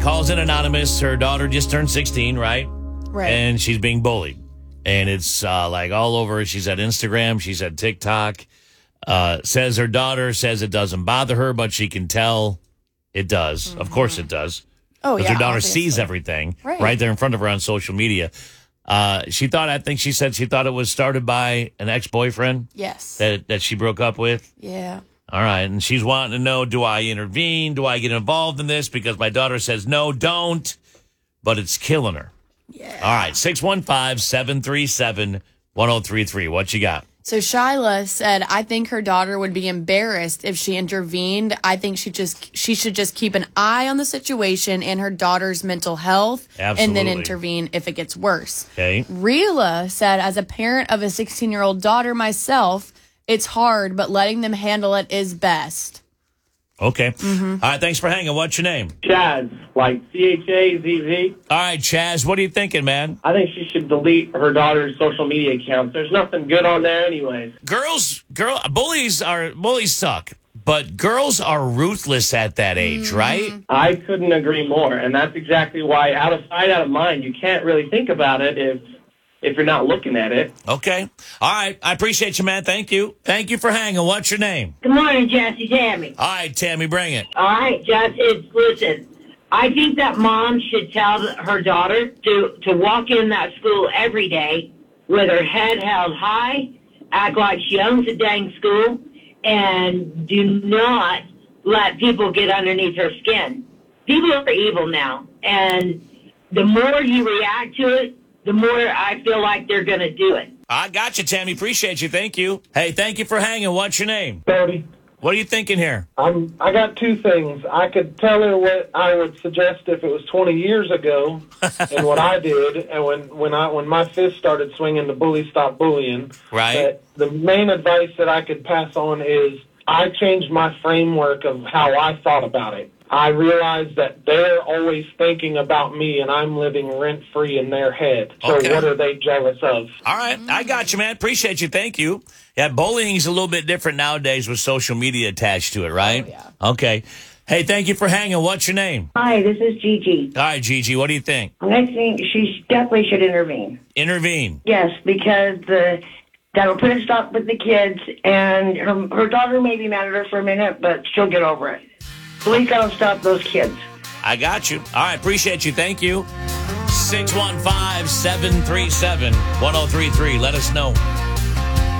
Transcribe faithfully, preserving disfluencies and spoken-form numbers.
calls in anonymous. Her daughter just turned sixteen, right? Right. And she's being bullied. And it's uh, like all over. She's at Instagram. She's at TikTok. Uh, says her daughter says it doesn't bother her, but she can tell it does. Mm-hmm. Of course it does. Oh, yeah. Because her daughter obviously. sees everything right. right there in front of her on social media. Uh, she thought, I think she said she thought it was started by an ex-boyfriend. Yes. That, that she broke up with. Yeah. All right. And she's wanting to know, do I intervene? Do I get involved in this? Because my daughter says, no, don't. But it's killing her. Yeah. All right. six one five, seven three seven, one oh three three. What you got? So Shyla said, I think her daughter would be embarrassed if she intervened. I think she just she should just keep an eye on the situation and her daughter's mental health Absolutely. and then intervene if it gets worse. Okay. Rila said, as a parent of a sixteen-year-old daughter myself, it's hard, but letting them handle it is best. Okay. Mm-hmm. All right. Thanks for hanging. What's your name? Chaz, like C H A Z Z. All right, Chaz. What are you thinking, man? I think she should delete her daughter's social media accounts. There's nothing good on there anyways. Girls, girl, bullies are bullies suck, but girls are ruthless at that age, mm-hmm. right? I couldn't agree more, and that's exactly why out of sight, out of mind. You can't really think about it if if you're not looking at it. Okay. All right. I appreciate you, man. Thank you. Thank you for hanging. What's your name? Good morning, Jesse. Tammy. All right, Tammy, bring it. All right, Jess, it's, listen, I think that mom should tell her daughter to, to walk in that school every day with her head held high, act like she owns the dang school, and do not let people get underneath her skin. People are evil now, and the more you react to it, the more I feel like they're going to do it. I got you, Tammy. Appreciate you. Thank you. Hey, thank you for hanging. What's your name? Cody. What are you thinking here? I'm, I got two things. I could tell her what I would suggest if it was twenty years ago and what I did, and when, when, I, when my fist started swinging, the bully stopped bullying. Right. But the main advice that I could pass on is I changed my framework of how I thought about it. I realized that they're always thinking about me, and I'm living rent-free in their head. So Okay. what are they jealous of? All right. I got you, man. Appreciate you. Thank you. Yeah, bullying's a little bit different nowadays with social media attached to it, right? Oh, yeah. Okay. Hey, thank you for hanging. What's your name? Hi, this is Gigi. All right, Gigi. What do you think? I think she definitely should intervene. Intervene. Yes, because the that'll put a stop with the kids, and her, her daughter may be mad at her for a minute, but she'll get over it. Please don't stop those kids. I got you. All right. Appreciate you. Thank you. six one five, seven three seven, one oh three three. Let us know.